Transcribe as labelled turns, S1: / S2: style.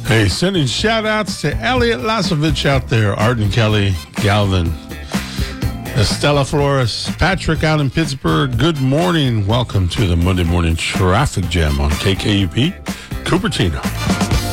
S1: Hey, sending shout outs to Elliot Lasovich out there, Arden Kelly, Galvin, Estella Flores, Patrick out in Pittsburgh. Good morning. Welcome to the Monday Morning Traffic Jam on KKUP, Cupertino.